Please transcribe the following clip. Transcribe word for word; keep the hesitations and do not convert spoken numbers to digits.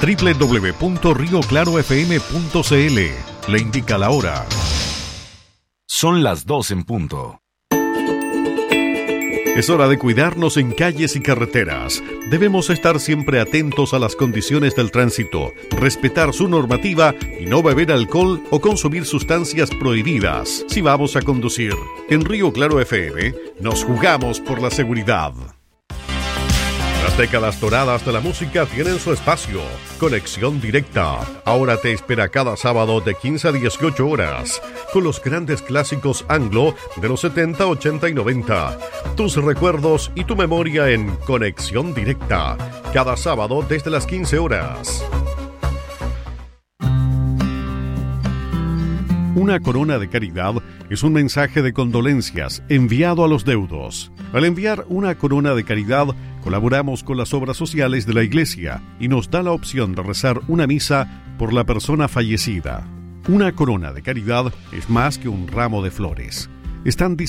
doble u doble u doble u punto rio claro f m punto c l. Le indica la hora. Son las dos en punto. Es hora de cuidarnos en calles y carreteras. Debemos estar siempre atentos a las condiciones del tránsito, respetar su normativa y no beber alcohol o consumir sustancias prohibidas si vamos a conducir. En Río Claro F M nos jugamos por la seguridad. Las décadas doradas de la música tienen su espacio. Conexión Directa. Ahora te espera cada sábado de quince a dieciocho horas con los grandes clásicos anglo de los setenta, ochenta y noventa. Tus recuerdos y tu memoria en Conexión Directa. Cada sábado desde las quince horas. Una corona de caridad es un mensaje de condolencias enviado a los deudos. Al enviar una corona de caridad, colaboramos con las obras sociales de la Iglesia y nos da la opción de rezar una misa por la persona fallecida. Una corona de caridad es más que un ramo de flores. Están